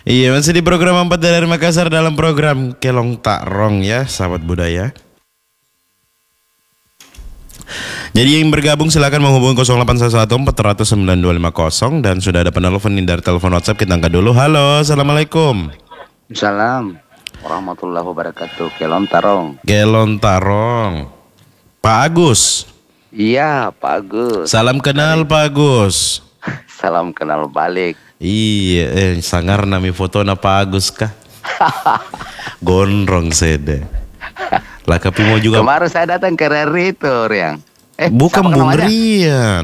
Iya, masih di program 4 dari Makassar dalam program Kelong Tak Rong ya, sahabat budaya. Jadi yang bergabung silakan menghubungi 0811 400 9250 dan sudah ada penelpon dari telepon WhatsApp, kita angkat dulu. Halo, assalamualaikum. Salam warahmatullahi wabarakatuh. Kelon Tarong. Kelon Tarong. Pak Agus. Iya, Pak Agus. Salam kenal Pak Agus. Salam kenal balik. Iya, sangar nami foto na Pak Agus kah? Gondrong sede. Lah tapi mau juga. Kemarin saya datang ke Reri itu, Riang. Bukan Bung Rian.